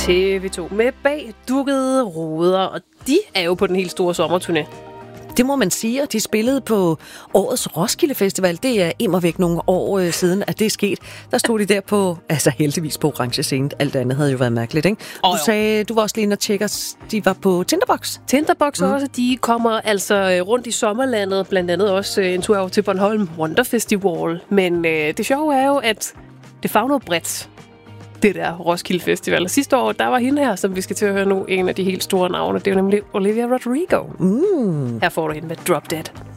TV2 med Bag dukkede ruder, og de er jo på den helt store sommerturné. Det må man sige, og de spillede på årets Roskilde Festival. Det er immervæk nogle år siden, at det er sket. Der stod de der på, altså heldigvis på orange scene. Alt andet havde jo været mærkeligt, ikke? Du sagde, du var også lige inde og tjekke, de var på Tinderbox. Tinderbox også, de kommer altså rundt i sommerlandet, blandt andet også en tur over til Bornholm Wonder Festival. Men det sjove er jo, at det favner bredt, det der Roskilde Festival. Og sidste år, der var hende her, som vi skal til at høre nu, en af de helt store navne. Det er jo nemlig Olivia Rodrigo. Her får du hende med Drop Dead.